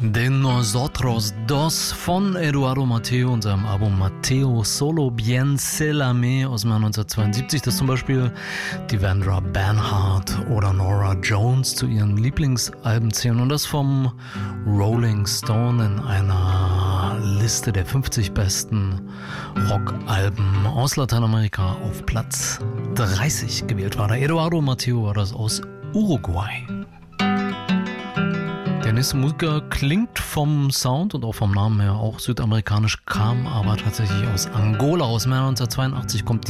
De Nosotros Dos von Eduardo Mateo und seinem Album Mateo Solo Bien Se La Me aus dem Jahr 1972, das zum Beispiel Devendra Banhart oder Norah Jones zu ihren Lieblingsalben zählen und das vom Rolling Stone in einer Liste der 50 besten Rockalben aus Lateinamerika auf Platz 30 gewählt war. Der Eduardo Mateo war das aus Uruguay. Der nächste Musiker klingt vom Sound und auch vom Namen her auch südamerikanisch, kam aber tatsächlich aus Angola. Aus dem Jahr 1982 kommt